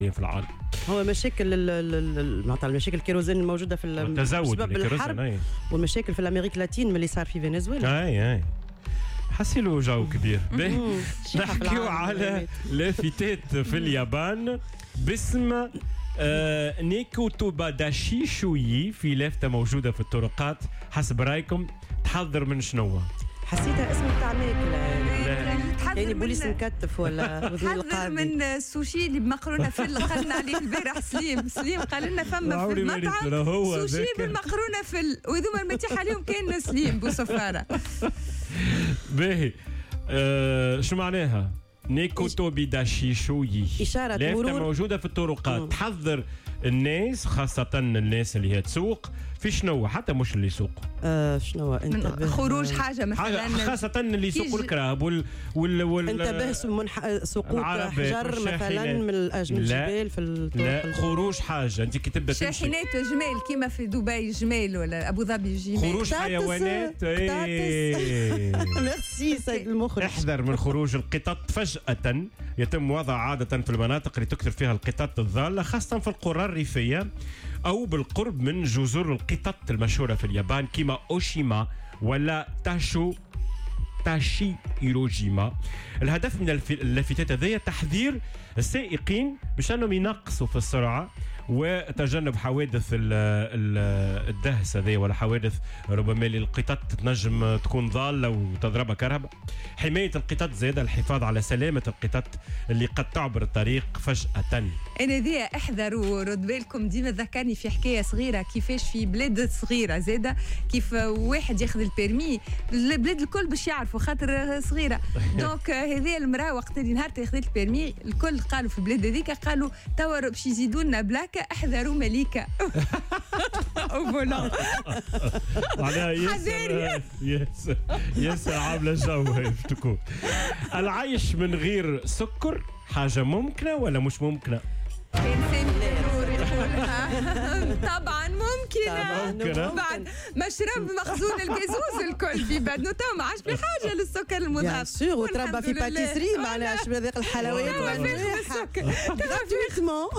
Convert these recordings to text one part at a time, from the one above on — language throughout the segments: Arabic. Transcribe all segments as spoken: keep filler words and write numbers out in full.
في العالم. هو مشاكل معناتها المشاكل الكيروزين الموجوده في التزود الحرب والمشاكل في الامريكا اللاتين من اللي صار في فنزويلا. اي اي حسيلو جو كبير. نحكيو على لافتات في اليابان باسم آه نيكو توباداشي شويي، في لافتة موجودة في الطرقات. حسب رايكم تحضر من شنو؟ حسيتها اسم تاع ماكله يعني بوليس مكتف ولا حذر من السوشي اللي بمقرونه فل. قالنا عليه البارح سليم سليم قال لنا فما في المطعم سوشي بالمقرونه فل، وذوما المتيح عليهم كان سليم بوصفاره. باهي آه شو معناها؟ نيكو توباداشي شويي إشارة مرور موجودة في الطرقات. تحذر الناس خاصة الناس اللي هي تسوق في شنو، حتى مش اللي يسوق آه شنو انتبه خروج حاجة مثلا حاجة خاصة اللي يسوقوا الكراب وال وال وال انتبه منح... سقوط حجر مثلا من الجبال في الطرق. لا خروج حاجة انت كي تبدا تمشي شاحنات جمال كيما في دبي جمال ولا ابو ظبي جمال. خروج حيوانات ميرسي سيد المخرج. احذر من خروج القطط فجأة. يتم وضع عادة في المناطق اللي تكثر فيها القطط الضالة، خاصة في القرى الريفية أو بالقرب من جزر القطط المشهورة في اليابان كيما أوشيما ولا تاشو تاشي إيروجيما. الهدف من اللافتات هذه تحذير السائقين باش انهم ينقصوا في السرعه وتجنب حوادث الدهس هذه ولا حوادث ربما القطط تنجم تكون ضاله وتضربها كهرباء. حمايه القطط زاده الحفاظ على سلامه القطط اللي قد تعبر الطريق فجاه. انا ذي احذروا رد بالكم ديما ذكرني في حكايه صغيره كيفاش في بلاد صغيره زاده كيف واحد ياخذ البيرمي البلاد الكل باش يعرفوا خاطر صغيره. دونك هذه المراه وقت اللي نهار اخذت البيرمي الكل قالوا في البلاد هذيك قالوا توا باش يزيدوا لنا بلاكه احذروا مليكه. وفوالا معناها ياسر ياسر ياسر عامله جو تكون. العيش من غير سكر حاجه ممكنه ولا مش ممكنه؟ طبعا ممكنه. بعد مشرب مخزون الجازوز الكل في بدنه تو ما عادش بحاجه للسكر المضاف. بيان سور وتربى في باتيسري معناها شبه الحلويات جراتويتمون.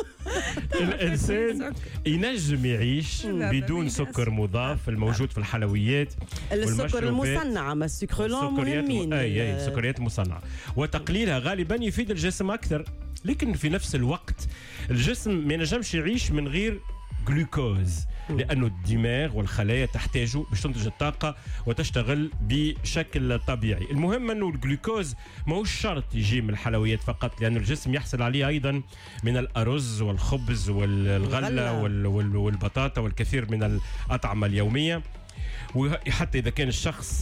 الانسان ينجم يعيش بدون سكر مضاف الموجود في الحلويات السكر المصنع ما السكرولون مهمين. اي السكريات المصنعه وتقليلها غالبا يفيد الجسم اكثر، لكن في نفس الوقت الجسم ما ينجمش يعيش من غير جلوكوز لأنه الدماغ والخلايا تحتاجه باش تنتج الطاقة وتشتغل بشكل طبيعي. المهم أنه الجلوكوز ما هو شرط يجي من الحلويات فقط، لأن الجسم يحصل عليه أيضا من الأرز والخبز والغلة والبطاطا والكثير من الأطعمة اليومية. وحتى إذا كان الشخص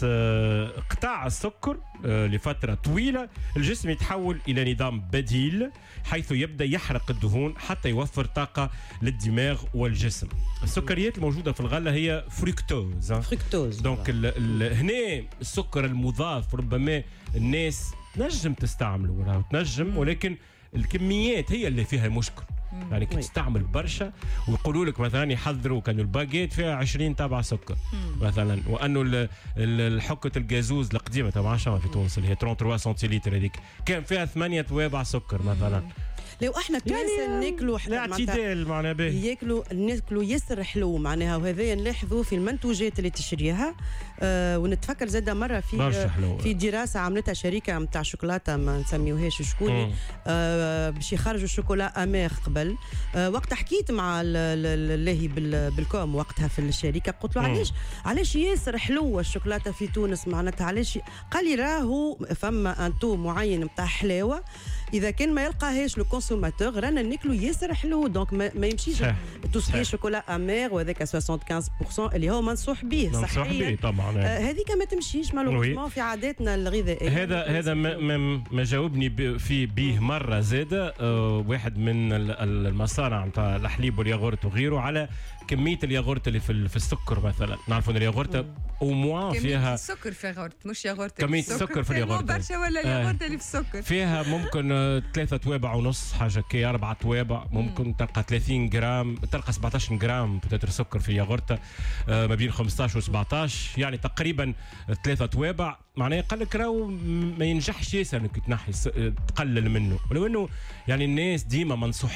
قطع السكر لفترة طويلة الجسم يتحول إلى نظام بديل حيث يبدأ يحرق الدهون حتى يوفر طاقة للدماغ والجسم. السكريات الموجودة في الغلة هي فركتوز فركتوز دونك هنا السكر المضاف ربما الناس تنجم تستعمله ولا تنجم، ولكن الكميات هي اللي فيها مشكل. يعني كي تستعمل برشا ويقولوا لك مثلا يحذروا كانوا الباجيت فيها عشرين تبع سكر مثلا، وانه الحكه الجازوز القديمه تبع في تونس اللي هي ثلاثة وثلاثين سنتيلتر هذيك كان فيها ثمانية توابع سكر مثلا. لو احنا كان ناكلوا الاعتدال معناها باهي ياكلوا ناكلوا ياسر حلو معناها، وهذا نلاحظوا في المنتوجات اللي تشريها. آه ونتفكر زاده مره في آه في دراسه عملتها شركه نتاع شوكولاته ما نسميوهاش شكون آه باش يخرجوا الشوكولا امير قبل. آه وقت حكيت مع اللي بالكوم وقتها في الشركه قلت له علاش علاش ياسر حلوه الشوكولاته في تونس معناتها علاش؟ قال لي راهو فما ان تو معين نتاع حلاوه اذا كان ما يلقاهاش لو كونسوماتور رانا ناكلوا ياسر حلو. دونك ما, ما يمشيش توسكي شوكولا امير وهذاك خمسة وخمسين بالمئة اللي هو منصوح به صحيا طبعا. هذيك آه ما تمشيش مالوغوزمون في عاداتنا الغذائيه. هذا هذا ما, ما جاوبني في بيه مره زاده آه واحد من المصانع نتاع الحليب والياغورت وغيره على كميه الياغورت اللي في, في السكر مثلا. نعرفوا ان الياغورت او موان فيها كميه السكر في ياغورت مش ياغورت كميه السكر في الياغورت برشا ولا الياغورت اللي في السكر فيها ممكن ثلاثة توابع ونص حاجه كي اربعه توابع ممكن تلقى ثلاثين جرام، تلقى سبعطاش جرام بتاتر سكر في ياغورتا ما بين خمسطاش و سبعطاش، يعني تقريبا ثلاثة توابع. معناها قال لك راهو ما ينجحش ياسر انك تنحي تقلل منه، ولو انه يعني الناس ديما منصوح